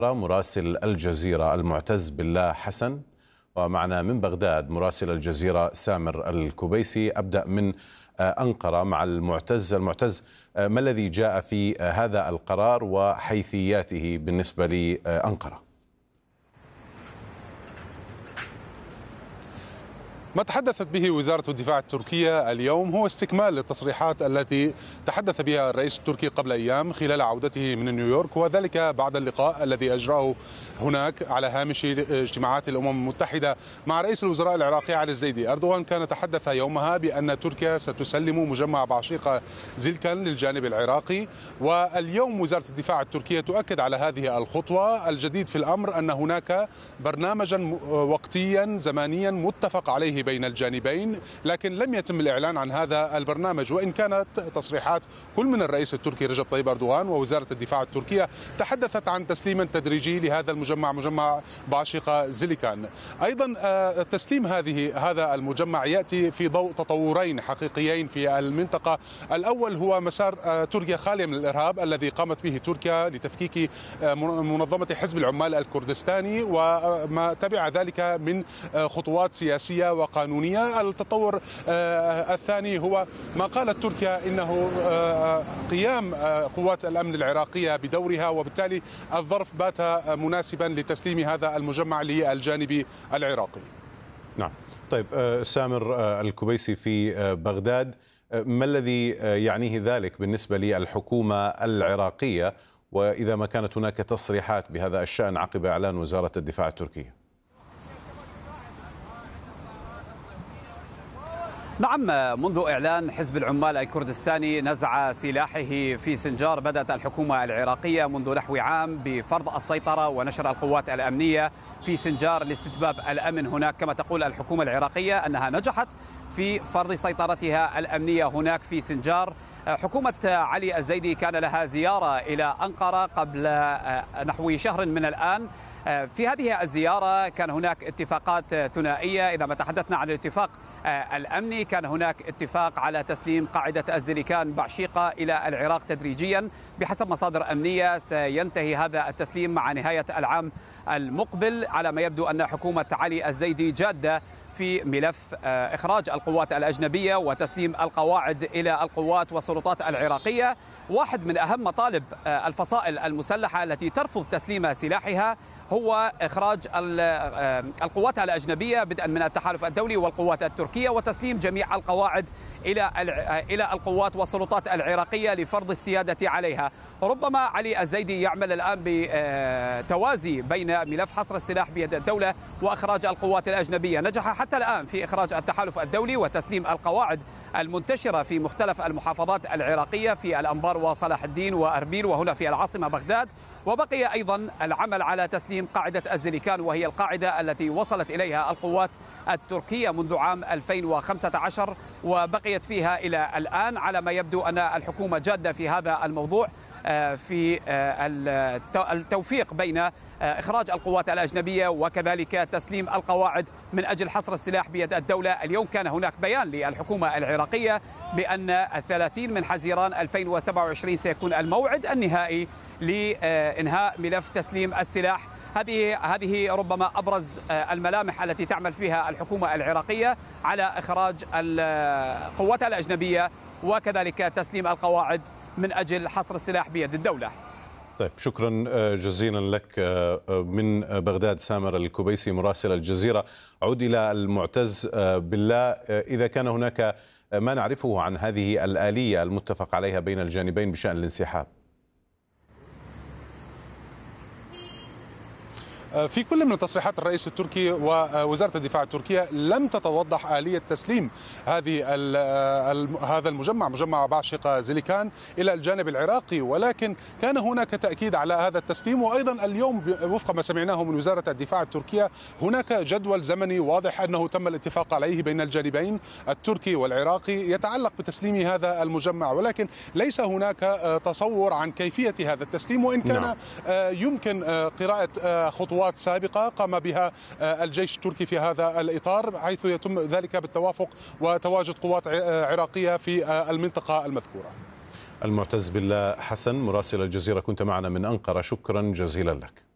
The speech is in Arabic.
مراسل الجزيرة المعتز بالله حسن، ومعنا من بغداد مراسل الجزيرة سامر الكبيسي. أبدأ من أنقرة مع المعتز. ما الذي جاء في هذا القرار وحيثياته بالنسبة لأنقرة؟ ما تحدثت به وزارة الدفاع التركية اليوم هو استكمال للتصريحات التي تحدث بها الرئيس التركي قبل أيام خلال عودته من نيويورك، وذلك بعد اللقاء الذي أجراه هناك على هامش اجتماعات الأمم المتحدة مع رئيس الوزراء العراقي علي الزيدي. أردوغان كان تحدث يومها بأن تركيا ستسلم مجمع بعشيقة زيلكان للجانب العراقي، واليوم وزارة الدفاع التركية تؤكد على هذه الخطوة. الجديد في الأمر أن هناك برنامجا وقتيا زمانيا متفق عليه بين الجانبين، لكن لم يتم الإعلان عن هذا البرنامج، وإن كانت تصريحات كل من الرئيس التركي رجب طيب أردوغان ووزارة الدفاع التركية تحدثت عن تسليم تدريجي لهذا المجمع، مجمع بعشيقة زيلكان. أيضا تسليم هذا المجمع يأتي في ضوء تطورين حقيقيين في المنطقة. الأول هو مسار تركيا خالية من الإرهاب الذي قامت به تركيا لتفكيك منظمة حزب العمال الكردستاني وما تبع ذلك من خطوات سياسية وقانونية. التطور الثاني هو ما قالت تركيا إنه قيام قوات الأمن العراقية بدورها، وبالتالي الظرف بات مناسبا لتسليم هذا المجمع للجانب العراقي. نعم. طيب سامر الكبيسي في بغداد، ما الذي يعنيه ذلك بالنسبة للحكومة العراقية، وإذا ما كانت هناك تصريحات بهذا الشأن عقب إعلان وزارة الدفاع التركية؟ نعم، منذ إعلان حزب العمال الكردستاني نزع سلاحه في سنجار بدأت الحكومة العراقية منذ نحو عام بفرض السيطرة ونشر القوات الأمنية في سنجار لاستتباب الأمن هناك. كما تقول الحكومة العراقية أنها نجحت في فرض سيطرتها الأمنية هناك في سنجار. حكومة علي الزيدي كان لها زيارة إلى أنقرة قبل نحو شهر من الآن. في هذه الزيارة كان هناك اتفاقات ثنائية. إذا ما تحدثنا عن الاتفاق الأمني، كان هناك اتفاق على تسليم قاعدة الزيلكان بعشيقة إلى العراق تدريجيا. بحسب مصادر أمنية سينتهي هذا التسليم مع نهاية العام المقبل. على ما يبدو أن حكومة علي الزيدي جادة في ملف إخراج القوات الأجنبية وتسليم القواعد إلى القوات والسلطات العراقية. واحد من أهم مطالب الفصائل المسلحة التي ترفض تسليم سلاحها هو إخراج القوات الأجنبية بدءا من التحالف الدولي والقوات التركية، وتسليم جميع القواعد إلى القوات والسلطات العراقية لفرض السيادة عليها. ربما علي الزيدي يعمل الآن بتوازي بين ملف حصر السلاح بيد الدولة وإخراج القوات الأجنبية. نجح حتى الآن في إخراج التحالف الدولي وتسليم القواعد المنتشرة في مختلف المحافظات العراقية في الأنبار وصلاح الدين وأربيل وهنا في العاصمة بغداد. وبقي أيضا العمل على تسليم قاعدة الزيلكان، وهي القاعدة التي وصلت إليها القوات التركية منذ عام 2015 وبقيت فيها إلى الآن. على ما يبدو أن الحكومة جادة في هذا الموضوع، في التوفيق بين إخراج القوات الأجنبية وكذلك تسليم القواعد من أجل حصر السلاح بيد الدولة. اليوم كان هناك بيان للحكومة العراقية بأن 30 من حزيران 2027 سيكون الموعد النهائي لإنهاء ملف تسليم السلاح. هذه ربما أبرز الملامح التي تعمل فيها الحكومة العراقية على إخراج القوات الأجنبية وكذلك تسليم القواعد من أجل حصر السلاح بيد الدولة. طيب، شكرا جزيلا لك من بغداد سامر الكبيسي مراسل الجزيرة. أعود إلى المعتز بالله. إذا كان هناك ما نعرفه عن هذه الآلية المتفق عليها بين الجانبين بشأن الانسحاب؟ في كل من تصريحات الرئيس التركي ووزارة الدفاع التركية لم تتوضح آلية تسليم هذا المجمع، مجمع بعشيقة زيلكان، إلى الجانب العراقي، ولكن كان هناك تأكيد على هذا التسليم. وأيضا اليوم وفق ما سمعناه من وزارة الدفاع التركية هناك جدول زمني واضح أنه تم الاتفاق عليه بين الجانبين التركي والعراقي يتعلق بتسليم هذا المجمع، ولكن ليس هناك تصور عن كيفية هذا التسليم، وإن كان يمكن قراءة خطوات سابقة قام بها الجيش التركي في هذا الإطار، حيث يتم ذلك بالتوافق وتواجد قوات عراقية في المنطقة المذكورة. المعتز بالله حسن مراسل الجزيرة كنت معنا من أنقرة، شكرا جزيلا لك.